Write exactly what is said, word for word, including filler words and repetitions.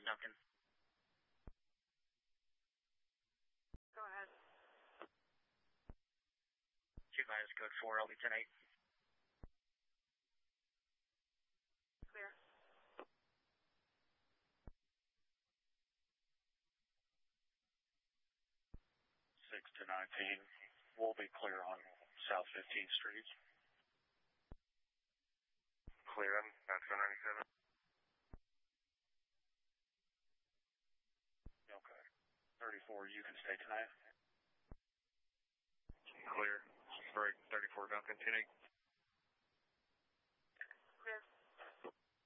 Duncan. Go ahead. Two minus code four, L B ten eight. Clear. six to nineteen, we'll be clear on South fifteenth Street. Clear on nine ninety-seven. Okay. thirty-four, you can stay tonight. Clear. Break thirty-four Duncan, ten eight.